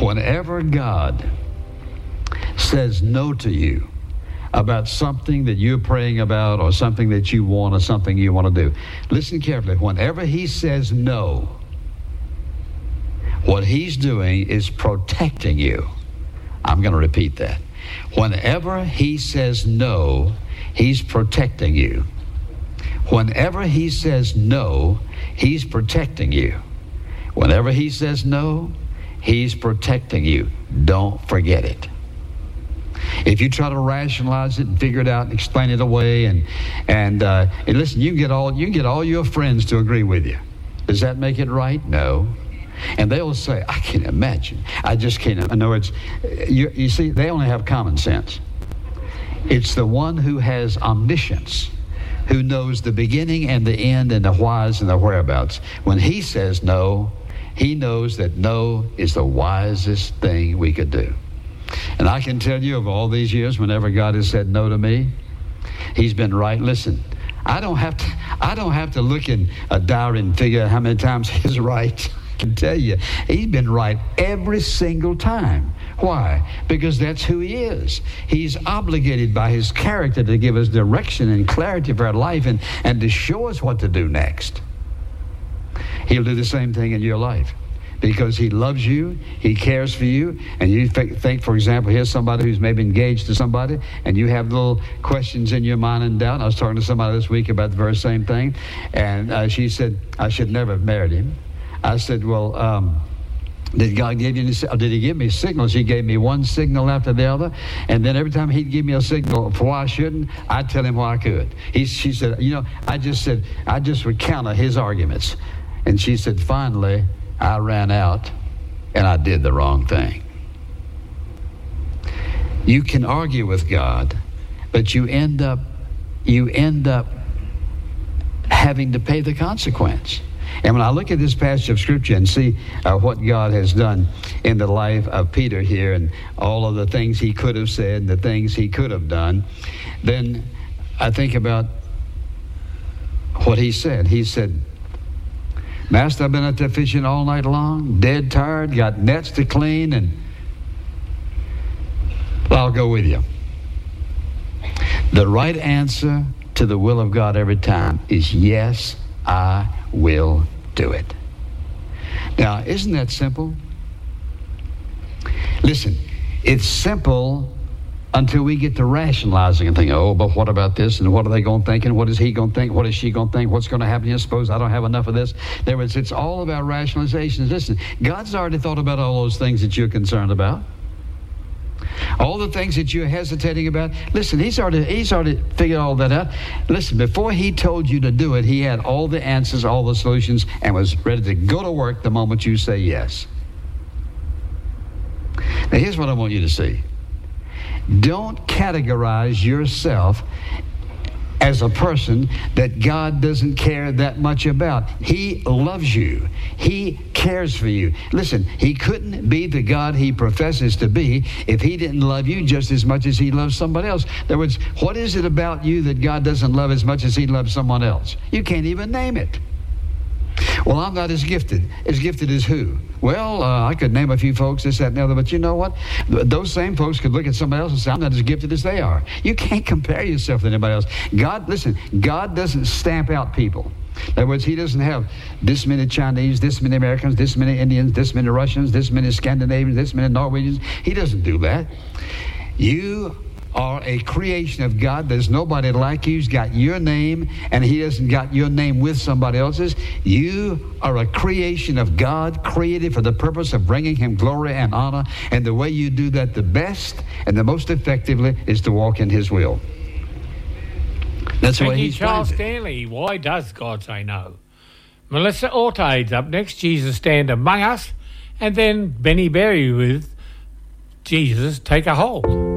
Whenever God says no to you about something that you're praying about or something that you want or something you want to do, listen carefully. Whenever he says no, what he's doing is protecting you. I'm going to repeat that. Whenever he says no, he's protecting you. Whenever he says no, he's protecting you. Whenever he says no, he's protecting you. Don't forget it. If you try to rationalize it and figure it out and explain it away and listen, you can get all your friends to agree with you. Does that make it right? No. And they'll say, I can't imagine. I just can't. In other words, you see, they only have common sense. It's the one who has omniscience, who knows the beginning and the end and the whys and the whereabouts. When he says no, he knows that no is the wisest thing we could do. And I can tell you of all these years, whenever God has said no to me, he's been right. Listen, I don't have to look in a diary and figure out how many times he's right. I can tell you, he's been right every single time. Why? Because that's who he is. He's obligated by his character to give us direction and clarity for our life and to show us what to do next. He'll do the same thing in your life because he loves you, he cares for you, and you think, for example, here's somebody who's maybe engaged to somebody, and you have little questions in your mind and doubt. I was talking to somebody this week about the very same thing, and she said, I should never have married him. I said, well, did God give you any, or did he give me signals? He gave me one signal after the other, and then every time he'd give me a signal for why I shouldn't, I'd tell him why I could. She said, I just would counter his arguments. And she said, finally, I ran out and I did the wrong thing. You can argue with God, but you end up having to pay the consequence. And when I look at this passage of Scripture and see what God has done in the life of Peter here and all of the things he could have said and the things he could have done, then I think about what he said. He said, Master, I've been out there fishing all night long, dead tired, got nets to clean, and I'll go with you. The right answer to the will of God every time is yes, I will do it. Now, isn't that simple? Listen, it's simple until we get to rationalizing and thinking, oh, but what about this? And what are they going to think? And what is he going to think? What is she going to think? What's going to happen here? Suppose I don't have enough of this. In other words, it's all about rationalizations. Listen, God's already thought about all those things that you're concerned about. All the things that you're hesitating about. Listen, he's already figured all that out. Listen, before he told you to do it, he had all the answers, all the solutions, and was ready to go to work the moment you say yes. Now, here's what I want you to see. Don't categorize yourself as a person that God doesn't care that much about. He loves you. He cares for you. Listen, he couldn't be the God he professes to be if he didn't love you just as much as he loves somebody else. In other words, what is it about you that God doesn't love as much as he loves someone else? You can't even name it. Well, I'm not as gifted. As gifted as who? Well, I could name a few folks, this, that, and the other, but you know what? Those same folks could look at somebody else and say, I'm not as gifted as they are. You can't compare yourself to anybody else. God doesn't stamp out people. In other words, he doesn't have this many Chinese, this many Americans, this many Indians, this many Russians, this many Scandinavians, this many Norwegians. He doesn't do that. You are a creation of God. There's nobody like you who's got your name, and he hasn't got your name with somebody else's. You are a creation of God, created for the purpose of bringing him glory and honor, and the way you do that the best and the most effectively is to walk in his will. That's the way he's Charles planned it. Stanley, why does God say no? Melissa Ortade's up next, Jesus Stand Among Us, and then Benny Berry with Jesus Take a Hold.